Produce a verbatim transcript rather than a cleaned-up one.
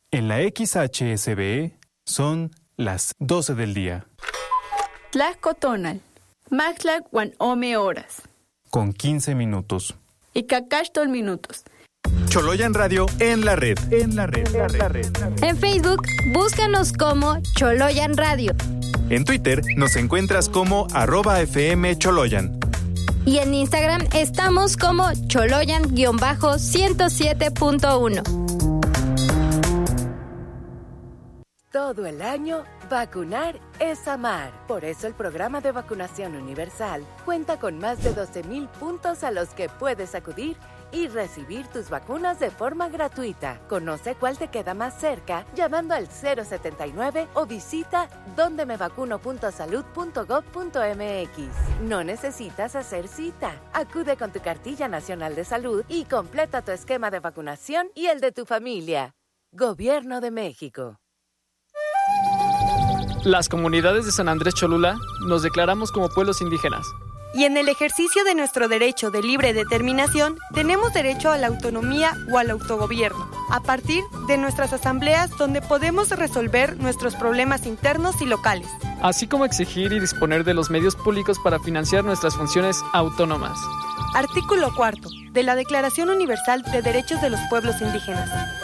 En la X H S B son las doce del día. Tlaxcotonal, Maxtlac Juan Ome horas. Con quince minutos. Y Cacachtol minutos. Choloyan Radio en la red. En la red. En la red. En Facebook, búscanos como Choloyan Radio. En Twitter nos encuentras como arroba F M Choloyan. Y en Instagram estamos como Choloyan ciento siete punto uno. Todo el año, vacunar es amar. Por eso el programa de vacunación universal cuenta con más de doce mil puntos a los que puedes acudir y recibir tus vacunas de forma gratuita. Conoce cuál te queda más cerca llamando al cero setenta y nueve o visita donde me vacuno punto salud punto gob punto m x. No necesitas hacer cita. Acude con tu cartilla nacional de salud y completa tu esquema de vacunación y el de tu familia. Gobierno de México. Las comunidades de San Andrés Cholula nos declaramos como pueblos indígenas. Y en el ejercicio de nuestro derecho de libre determinación, tenemos derecho a la autonomía o al autogobierno, a partir de nuestras asambleas donde podemos resolver nuestros problemas internos y locales. Así como exigir y disponer de los medios públicos para financiar nuestras funciones autónomas. Artículo cuarto de la Declaración Universal de Derechos de los Pueblos Indígenas.